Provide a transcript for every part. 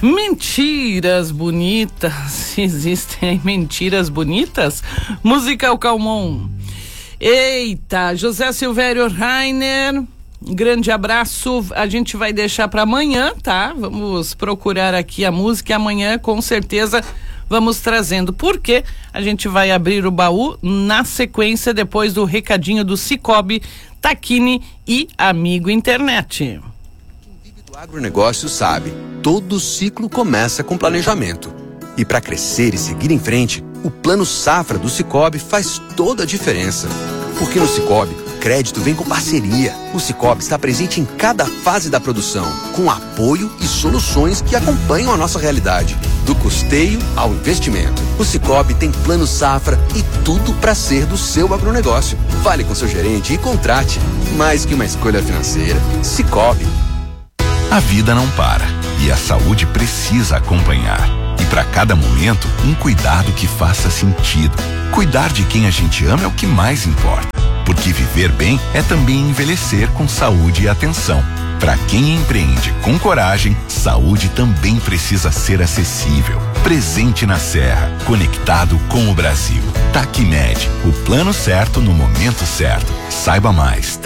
Mentiras bonitas, existem mentiras bonitas? Musical Calmon. Eita, José Silvério Rainer, grande abraço, a gente vai deixar para amanhã, tá? Vamos procurar aqui a música e amanhã com certeza vamos trazendo, porque a gente vai abrir o baú na sequência depois do recadinho do Cicobi, Taquini e Amigo Internet. O agronegócio sabe, todo ciclo começa com planejamento. E para crescer e seguir em frente, o Plano Safra do Cicobi faz toda a diferença. Porque no Cicobi, crédito vem com parceria. O Cicobi está presente em cada fase da produção, com apoio e soluções que acompanham a nossa realidade. Do custeio ao investimento. O Cicobi tem Plano Safra e tudo para ser do seu agronegócio. Fale com seu gerente e contrate. Mais que uma escolha financeira. Cicobi. A vida não para e a saúde precisa acompanhar. E para cada momento, um cuidado que faça sentido. Cuidar de quem a gente ama é o que mais importa. Porque viver bem é também envelhecer com saúde e atenção. Para quem empreende com coragem, saúde também precisa ser acessível. Presente na Serra, conectado com o Brasil. Tacmed, o plano certo no momento certo. Saiba mais,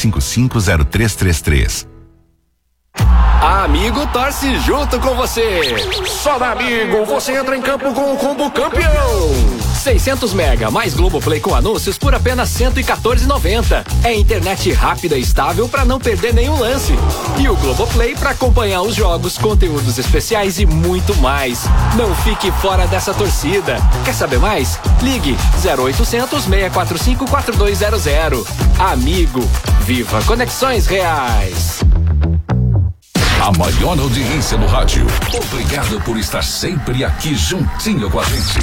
3055-0333. A Amigo torce junto com você. Só na Amigo você entra em campo com o combo campeão. 600 mega mais Globoplay com anúncios por apenas R$114,90. É internet rápida e estável para não perder nenhum lance. E o Globoplay para acompanhar os jogos, conteúdos especiais e muito mais. Não fique fora dessa torcida. Quer saber mais? Ligue 0800 645 4200. Amigo, viva conexões reais. A maior audiência do rádio. Obrigado por estar sempre aqui juntinho com a gente.